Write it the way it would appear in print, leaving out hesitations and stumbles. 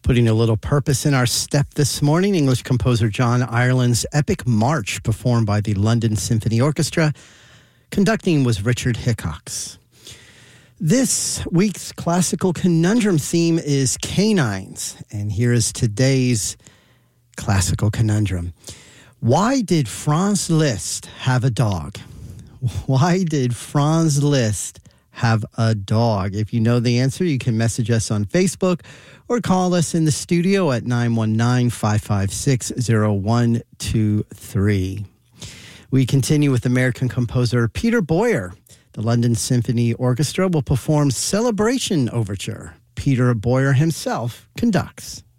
Putting a little purpose in our step this morning, English composer John Ireland's epic march performed by the London Symphony Orchestra. Conducting was Richard Hickox. This week's classical conundrum theme is canines, and here is today's classical conundrum. Why did Franz Liszt have a dog? Why did Franz Liszt have a dog? If you know the answer, you can message us on Facebook or call us in the studio at 919-556-0123. We continue with American composer Peter Boyer. The London Symphony Orchestra will perform Celebration Overture. Peter Boyer himself conducts.